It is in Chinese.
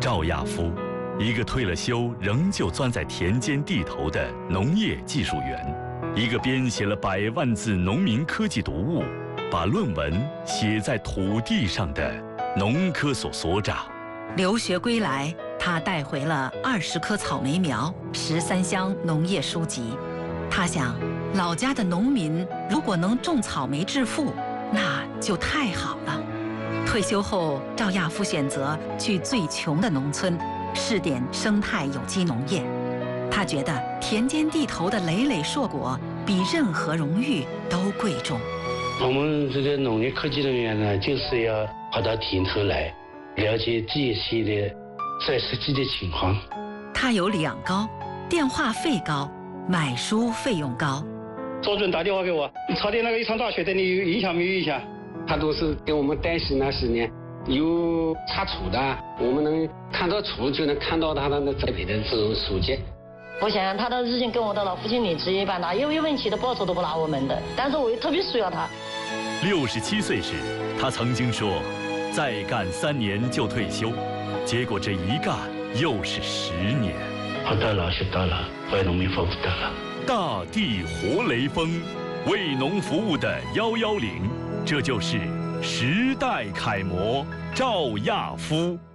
赵亚夫，一个退了休仍旧钻在田间地头的农业技术员，一个编写了100万字农民科技读物，把论文写在土地上的农科所所长。 留学归来，他带回了20棵草莓苗、13箱农业书籍。他想，老家的农民如果能种草莓致富，那就太好了。退休后，赵亚夫选择去最穷的农村，试点生态有机农业。他觉得田间地头的累累硕果比任何荣誉都贵重。 我们这个农业科技人员呢，就是要跑到田头来，了解第一线的最实际的情况。 他有2高，电话费高，买书费用高。 周主任打电话给我，朝天那个一场大雪对你有影响没有影响？ 他都是给我们担心那时呢，有查处的，我们能看到处就能看到他的栽培的这种书籍。 我想他的日薪跟我的老父亲领职一般，他有问题的报酬都不拿我们的，但是我又特别需要他。 67岁时，他曾经说，再干3年就退休，结果这一干又是10年。 活到老学到老，为农民服务到老。 大地活雷锋，为农服务的110，这就是时代楷模赵亚夫。